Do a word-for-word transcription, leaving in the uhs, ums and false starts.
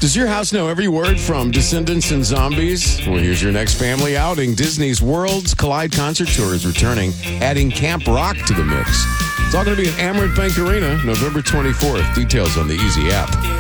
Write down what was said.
Does your house know every word from Descendants and Zombies? Well, here's your next family outing. Disney's Worlds Collide Concert Tour is returning, adding Camp Rock to the mix. It's all going to be at Amerant Bank Arena, November twenty-fourth. Details on the Easy app.